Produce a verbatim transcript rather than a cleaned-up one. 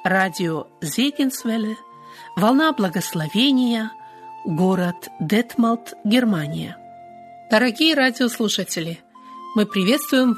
радио Зегенсвелле, волна благословения, город Детмолд, Германия. Дорогие радиослушатели, мы приветствуем